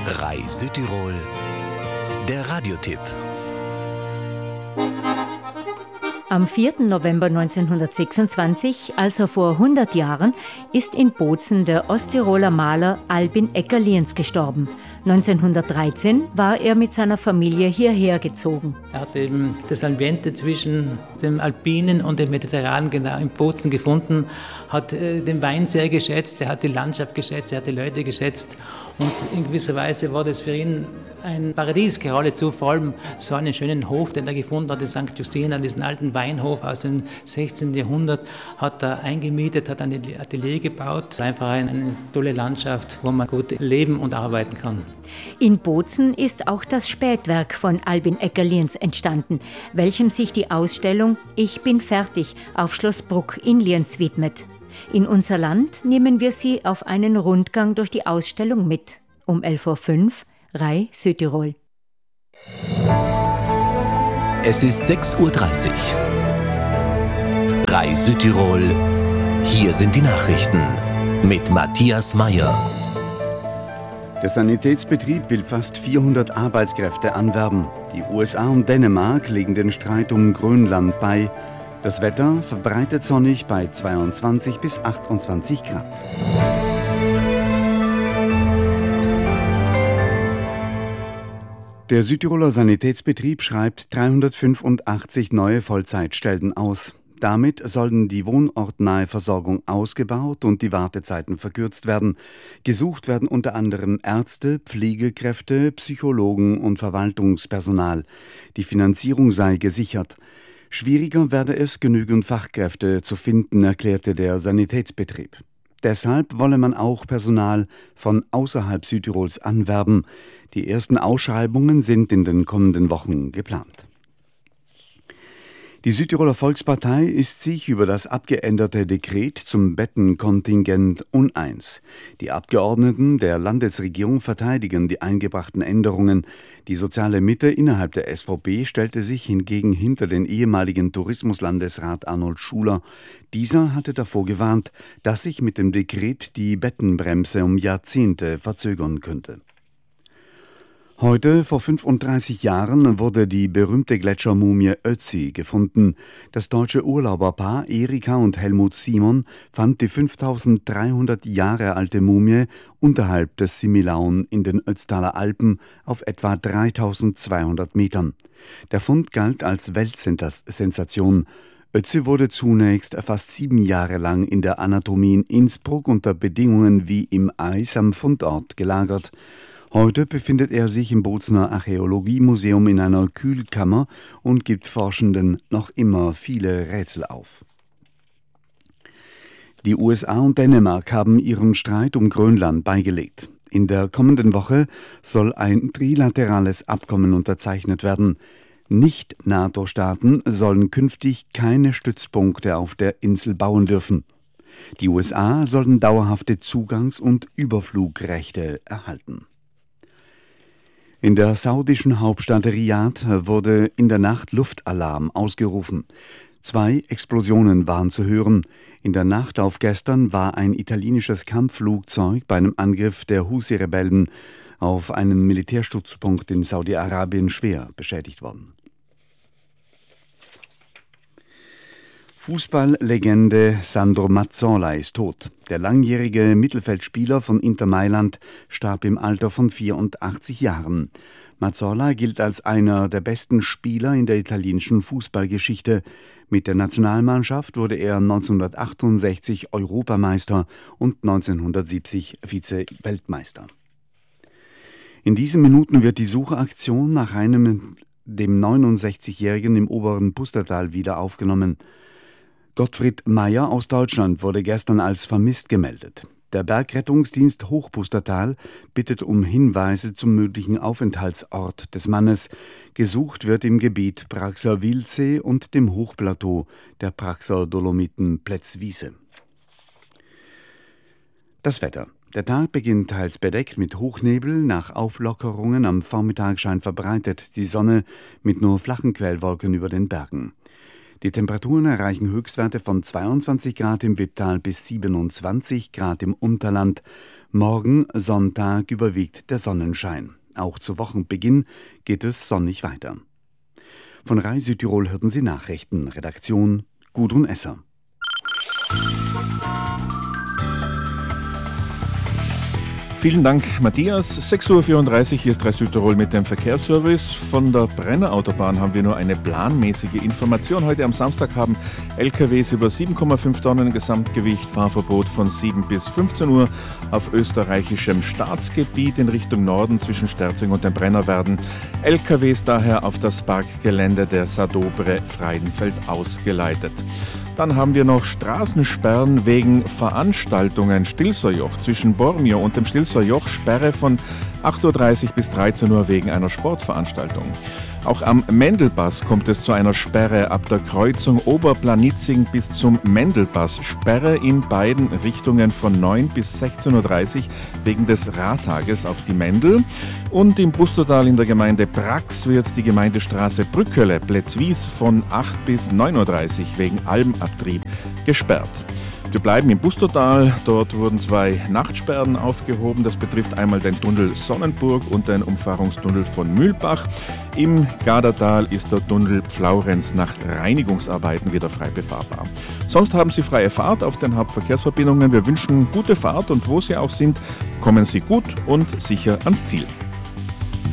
RAI Südtirol, der Radiotipp. Am 4. November 1926, also vor 100 Jahren, ist in Bozen der Osttiroler Maler Albin Egger-Lienz gestorben. 1913 war er mit seiner Familie hierher gezogen. Er hat eben das Ambiente zwischen dem Alpinen und dem Mediterranen genau in Bozen gefunden, hat den Wein sehr geschätzt, er hat die Landschaft geschätzt, er hat die Leute geschätzt und in gewisser Weise war das für ihn ein Paradies geradezu, vor allem so einen schönen Hof, den er gefunden hat in St. Justina, diesen alten Weinhof aus dem 16. Jahrhundert, hat er eingemietet, hat ein Atelier gebaut, einfach eine tolle Landschaft, wo man gut leben und arbeiten kann. In Bozen ist auch das Spätwerk von Albin Egger-Lienz entstanden, welchem sich die Ausstellung Ich bin fertig auf Schloss Bruck in Lienz widmet. In unser Land nehmen wir Sie auf einen Rundgang durch die Ausstellung mit. Um 11.05 Uhr, RAI Südtirol. Es ist 6.30 Uhr. RAI Südtirol, hier sind die Nachrichten mit Matthias Meyer. Der Sanitätsbetrieb will fast 400 Arbeitskräfte anwerben. Die USA und Dänemark legen den Streit um Grönland bei. Das Wetter verbreitet sonnig bei 22 bis 28 Grad. Der Südtiroler Sanitätsbetrieb schreibt 385 neue Vollzeitstellen aus. Damit sollen die wohnortnahe Versorgung ausgebaut und die Wartezeiten verkürzt werden. Gesucht werden unter anderem Ärzte, Pflegekräfte, Psychologen und Verwaltungspersonal. Die Finanzierung sei gesichert. Schwieriger werde es, genügend Fachkräfte zu finden, erklärte der Sanitätsbetrieb. Deshalb wolle man auch Personal von außerhalb Südtirols anwerben. Die ersten Ausschreibungen sind in den kommenden Wochen geplant. Die Südtiroler Volkspartei ist sich über das abgeänderte Dekret zum Bettenkontingent uneins. Die Abgeordneten der Landesregierung verteidigen die eingebrachten Änderungen. Die soziale Mitte innerhalb der SVP stellte sich hingegen hinter den ehemaligen Tourismuslandesrat Arnold Schuler. Dieser hatte davor gewarnt, dass sich mit dem Dekret die Bettenbremse um Jahrzehnte verzögern könnte. Heute, vor 35 Jahren, wurde die berühmte Gletschermumie Ötzi gefunden. Das deutsche Urlauberpaar Erika und Helmut Simon fand die 5300 Jahre alte Mumie unterhalb des Similaun in den Ötztaler Alpen auf etwa 3200 Metern. Der Fund galt als Weltsensation. Ötzi wurde zunächst fast 7 Jahre lang in der Anatomie in Innsbruck unter Bedingungen wie im Eis am Fundort gelagert. Heute befindet er sich im Bozener Archäologiemuseum in einer Kühlkammer und gibt Forschenden noch immer viele Rätsel auf. Die USA und Dänemark haben ihren Streit um Grönland beigelegt. In der kommenden Woche soll ein trilaterales Abkommen unterzeichnet werden. Nicht-NATO-Staaten sollen künftig keine Stützpunkte auf der Insel bauen dürfen. Die USA sollen dauerhafte Zugangs- und Überflugrechte erhalten. In der saudischen Hauptstadt Riad wurde in der Nacht Luftalarm ausgerufen. 2 Explosionen waren zu hören. In der Nacht auf gestern war ein italienisches Kampfflugzeug bei einem Angriff der Husi-Rebellen auf einen Militärstützpunkt in Saudi-Arabien schwer beschädigt worden. Fußballlegende Sandro Mazzola ist tot. Der langjährige Mittelfeldspieler von Inter Mailand starb im Alter von 84 Jahren. Mazzola gilt als einer der besten Spieler in der italienischen Fußballgeschichte. Mit der Nationalmannschaft wurde er 1968 Europameister und 1970 Vize-Weltmeister. In diesen Minuten wird die Suchaktion nach dem 69-Jährigen im oberen Pustertal wieder aufgenommen. Gottfried Meyer aus Deutschland wurde gestern als vermisst gemeldet. Der Bergrettungsdienst Hochpustertal bittet um Hinweise zum möglichen Aufenthaltsort des Mannes. Gesucht wird im Gebiet Praxer Wildsee und dem Hochplateau der Praxer Dolomiten Plätzwiese. Das Wetter. Der Tag beginnt teils bedeckt mit Hochnebel. Nach Auflockerungen am Vormittag scheint verbreitet die Sonne mit nur flachen Quellwolken über den Bergen. Die Temperaturen erreichen Höchstwerte von 22 Grad im Wipptal bis 27 Grad im Unterland. Morgen, Sonntag, überwiegt der Sonnenschein. Auch zu Wochenbeginn geht es sonnig weiter. Von Rai Südtirol hörten Sie Nachrichten. Redaktion Gudrun Esser. Vielen Dank, Matthias. 6.34 Uhr, hier ist Rai Südtirol mit dem Verkehrsservice. Von der Brennerautobahn haben wir nur eine planmäßige Information. Heute am Samstag haben LKWs über 7,5 Tonnen Gesamtgewicht Fahrverbot von 7 bis 15 Uhr auf österreichischem Staatsgebiet in Richtung Norden zwischen Sterzing und dem Brenner werden LKWs daher auf das Parkgelände der Sadobre Freidenfeld ausgeleitet. Dann haben wir noch Straßensperren wegen Veranstaltungen. Stilserjoch zwischen Bormio und dem Stilserjoch, Sperre von 8.30 Uhr bis 13 Uhr wegen einer Sportveranstaltung. Auch am Mendelpass kommt es zu einer Sperre ab der Kreuzung Oberplanitzing bis zum Mendelpass. Sperre in beiden Richtungen von 9 bis 16.30 Uhr wegen des Radtages auf die Mendel. Und im Bustertal in der Gemeinde Brax wird die Gemeindestraße Brückele-Plätzwies von 8 bis 9.30 Uhr wegen Almabtrieb gesperrt. Wir bleiben im Bustertal. Dort wurden 2 Nachtsperren aufgehoben. Das betrifft einmal den Tunnel Sonnenburg und den Umfahrungstunnel von Mühlbach. Im Gadertal ist der Tunnel Pflaurenz nach Reinigungsarbeiten wieder frei befahrbar. Sonst haben Sie freie Fahrt auf den Hauptverkehrsverbindungen. Wir wünschen gute Fahrt und wo Sie auch sind, kommen Sie gut und sicher ans Ziel.